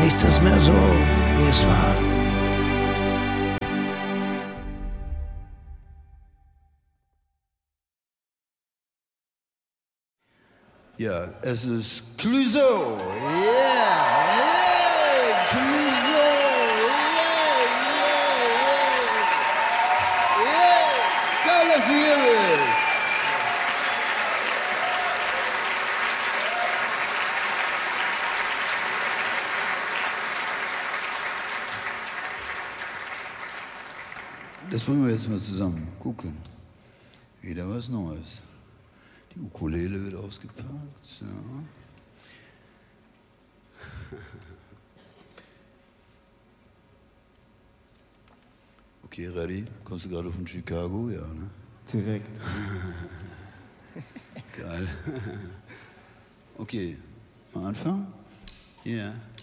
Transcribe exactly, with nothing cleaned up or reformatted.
nichts ist mehr so, wie es war. Ja, es ist Clouseau. Yeah, yeah, Clouseau. Yeah, yeah, yeah. Yeah, geil, dass du hier bist. Das wollen wir jetzt mal zusammen gucken. Wieder was Neues. Die Ukulele wird ausgepackt. So. Okay, ready? Kommst du gerade von Chicago? Ja, ne? Direkt. Geil. Okay, mal anfangen? Ja. Yeah.